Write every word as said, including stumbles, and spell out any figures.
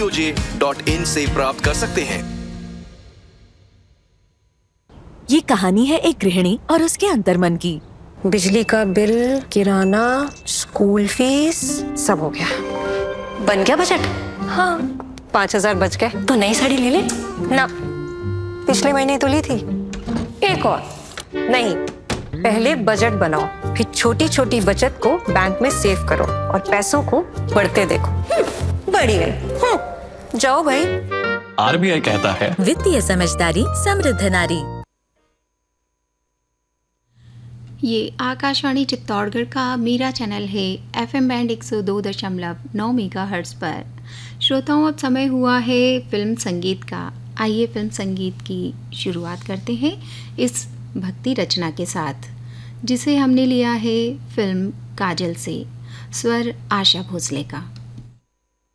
J dot in से प्राप्त कर सकते हैं। ये कहानी है एक गृहिणी और उसके अंतर्मन की। बिजली का बिल, किराना, स्कूल फीस, सब हो गया। बन गया बजट? हाँ, पाँच हजार बच गए। तो नई साड़ी ले ले ना, पिछले महीने तो ली थी। एक और नहीं, पहले बजट बनाओ, फिर छोटी छोटी बचत को बैंक में सेव करो और पैसों को बढ़ते देखो। बढ़ी गई। जाओ भाई। आर बी आई कहता है, वित्तीय समझदारी समृद्ध नारी। ये आकाशवाणी चित्तौड़गढ़ का मेरा चैनल है एफएम बैंड एक सौ दो दशमलव नौ मेगाहर्ट्ज़ पर। श्रोताओं, अब समय हुआ है फिल्म संगीत का। आइए फिल्म संगीत की शुरुआत करते हैं इस भक्ति रचना के साथ, जिसे हमने लिया है फिल्म काजल से। स्वर आशा भोसले का।